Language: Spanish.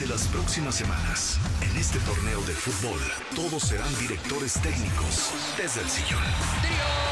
Durante las próximas semanas, en este torneo de fútbol, todos serán directores técnicos desde el sillón.